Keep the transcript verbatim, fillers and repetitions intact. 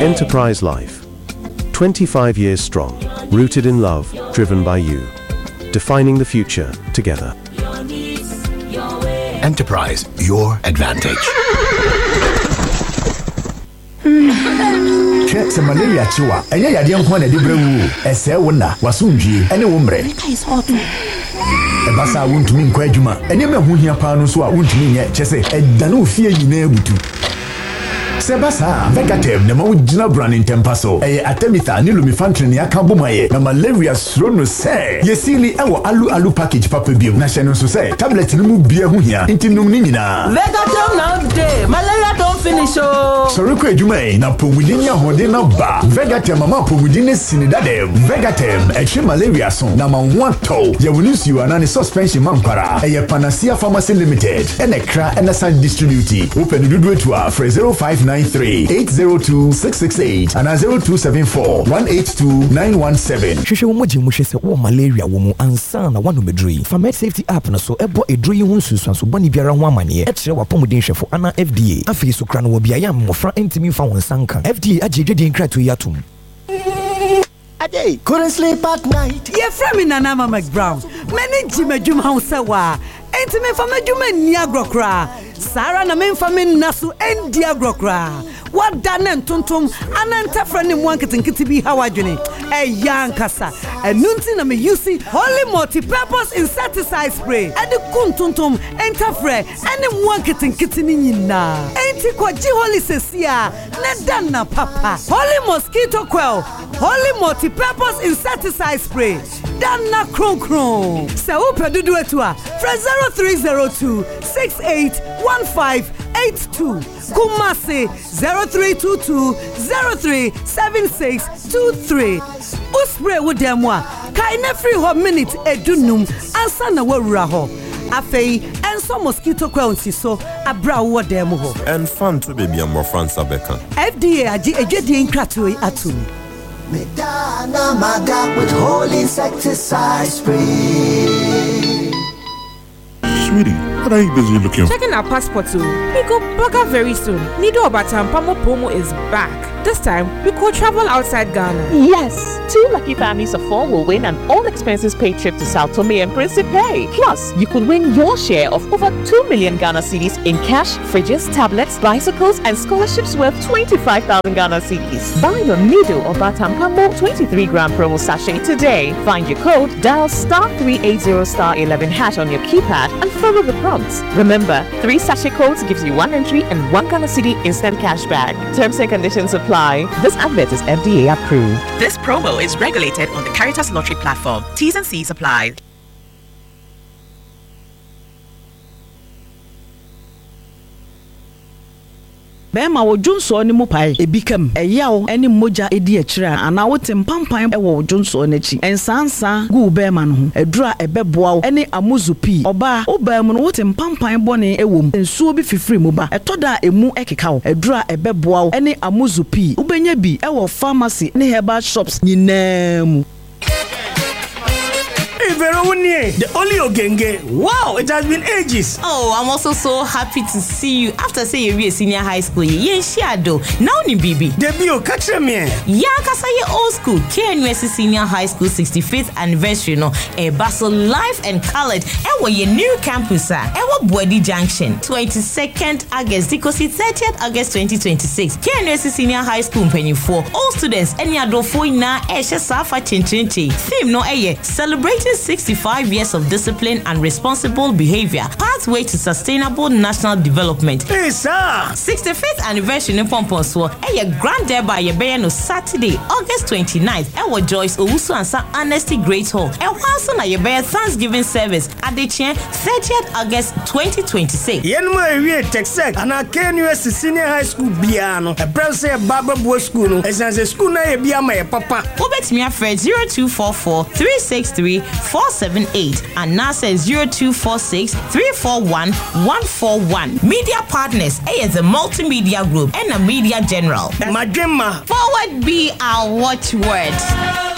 Enterprise Life. twenty-five years strong, rooted in love, driven by you. Defining the future together. Enterprise, your advantage. Check some malaria chiwa. Enya yadi nko na dibre wu. Ese wona wasundwie ene wo mre. Ebasa wuntumi nkwa adwuma. Enya me ho hia pa no so a wuntumi nye chese edane ofie nyina ebutu. Sebasa Vegatem na mawujina brand in Tempaso. Eye Atemitha ni lumifantrin ni akabumaye. Na malaria srono se. Yesili ewo alu alu package papa bio. Na shenu so se. Tablet ni mu bia hu hia. Inti num ni nyina. Vegatem now day. Malaria don't finish oh. Soroko edwuma na pomudin ya hode na ba. Vegatem mama pomudin ne sinidadem. Vegatem echi malaria son na manwato. Ye wunisi yu anani suspension mampara. Eye Panacea Pharmacy Limited. Ene kra ene san distributi. Open dudu etua for zero five nine three eight zero two six six eight and zero two seven four one eight two nine one seven. Hwehwe wo moje muhwe se wo malaria wo mu ansa na wano medri. Famed Safety app na so ebo edro yi ho nsusuanso boni biara ho amane e kire wa pomuden hwefo ana F D A. Afi so kra no bia ya mmofra entimi fa won sanka. F D A agedwedi nkrato yatum. Ade, couldn't sleep at night. Ye from me Nana McBrown. Many jimejum house wa. Entime fa medjuma ni agrokra. Sara na men fa men naso endi agrokra. What done tontom ananta frani mu anketenkete bi hawadwene. E yankasa. Enunti na me use Holy Multi-Purpose Insecticide Spray. Ade kuntontom entafre ene mu anketenkete ni nyina. Enti kwaji Holy Sesia ne danna papa. Holy Mosquito Coil. Holy Multi-Purpose Insecticide Spray. Danna kron kron. Se upe dudu etua. Fra zero three zero two six eight one five eight two. Kumasi zero three two two zero three seven six two three. Uspray with them wa. Kaine free ho minute edunum ansa na wawura ho. Afei enso mosquito coil so abra wo dem ho. And fun to baby am France abeka. F D A agi ejedi nkrato atum. Medana maga with Holy Insecticide Spray. Sweetie, what are you busy looking for? Checking our passport too. We go burger very soon. Nido Obatam Pamo promo is back. This time, we could travel outside Ghana. Yes, two lucky families of four will win an all-expenses paid trip to Sao Tome and Principe. Plus, you could win your share of over two million Ghana cedis in cash, fridges, tablets, bicycles, and scholarships worth twenty-five thousand Ghana cedis. Buy your Nido Obatam Pamo twenty-three gram promo sachet today. Find your code, dial star three eighty star eleven hash on your keypad, and follow the prompts. Remember, three sachet codes gives you one entry and one Ghana cedi instant cash back. Terms and conditions apply. This advert is F D A approved. This promo is regulated on the Caritas Lottery platform. T's and C's apply. Bema wo Junso ni mu pai ebikam eyawo eni moja edi akira ana wo tempampan e wo Junso n'achi ensansa gu bema no ho edura ebeboa wo eni amuzupi oba oba mu no wo tempampan bone ewom ensuo bi fifiri mu ba etoda emu ekeka wo edura ebeboa wo eni amuzupi ubenya bi e wo pharmacy ne herbal shops nyinam. The only Ogenge. Wow, it has been ages. Oh, I'm also so happy to see you after say you were senior high school. Yeah, Shiado. Now ni bibi. Debut, catch me. Yeah, kasa ye old school. K N U S Senior High School sixty-fifth anniversary no. E Basel live and colored. E wo ye new campus ah. E wo Boadi Junction. twenty-second August. Dikosi thirtieth August twenty twenty-six. K N U S Senior High School twenty-four. All students any adofo na e she safa chinchinchi. Theme no e celebrating sixty-five years of discipline and responsible behavior. Pathway to sustainable national development. Hey, sir. sixty-fifth anniversary in Pomponswo. E ye grand thereby ye be no Saturday, August twenty-ninth. E wo Joyce Owusu Ansa Honesty Great Hall. E wanso na ye be Thanksgiving service at the Chien thirtieth August twenty twenty-six. Yen mo ewie Texas ana K N U S Senior High School biano. E brose e Baba Boy School no. Esanse school na ye bia ma ye papa. Obetimi afre zero two four four three six three four seven eight and NASA zero two four six three four one one four one. Media partners, A is a multimedia group and a media general. Madema. Forward be our watchword.